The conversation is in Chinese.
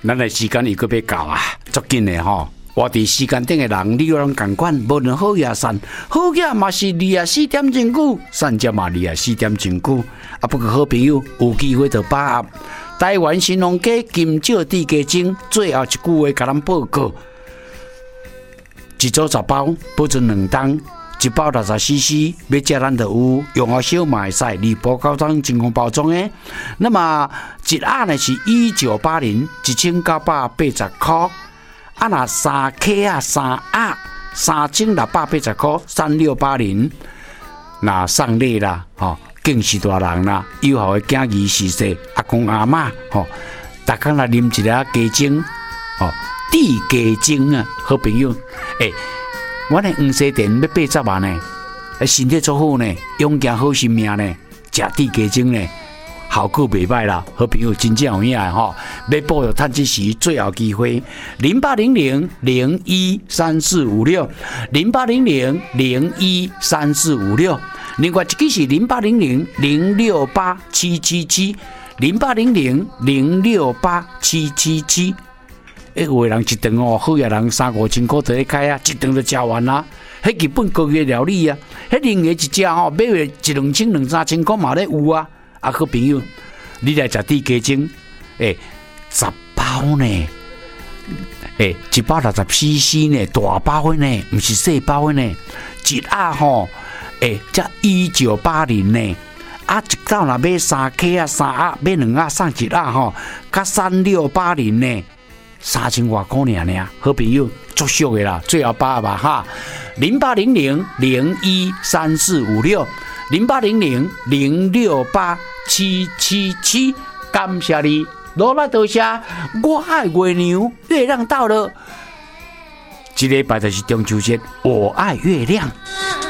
咱的时间又搁要到啊，足紧的吼。活伫时间顶的人，你有人共款，无论好也散，好也嘛是24点真久，散也嘛24点真久。啊，不过好朋友有机会就把握。台湾新农家金少地鸡精最后一句话甲咱报告：一组10包，保存2冬。1包60cc， 要食咱就有，用好小嘛会使，2包包装真空包装的。那么一盒呢是1980，1980块。啊，那3克啊3盒，3680块，3680。那送礼啦，吼，敬是大人啦，友好的囝儿逝世，阿公阿嬷，吼，逐工来啉一粒鸡精，吼，地鸡精啊，好朋友，我呢黄西田要80万呢，身体足好呢，永健好生命呢，食地鸡精呢。效果袂歹啦，好朋友真正有影吼，要报就趁这时最后机会，0800-013456，0800-013456，另外一支是0800-068777，0800-068777。有的人一顿哦，好些人3-5千块就咧开啊，一顿就食完啦。迄日本高级料理啊，迄另个一只吼，买个1-2千、2-3千块嘛咧有啊。啊，好朋友，你来食地鸡精，10包呢，1包60cc呢，大包的呢，不是小包的呢，一盒吼，才1980呢，啊，一到若买3克啊3盒，买2盒送1盒吼，甲3680呢，3000多块尔，好朋友，足俗的啦，最后把握哈，0800-013456，0800-068777，感谢你，罗拉多谢，我爱月娘，月亮到了，这礼拜就是中秋节，我爱月亮。